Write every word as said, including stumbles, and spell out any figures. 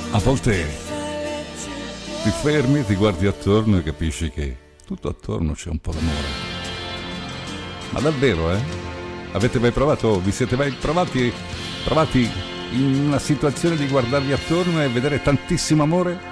A volte ti fermi, ti guardi attorno e capisci che tutto attorno c'è un po' d'amore. Ma davvero, eh? Avete mai provato, vi siete mai provati, provati in una situazione di guardarvi attorno e vedere tantissimo amore?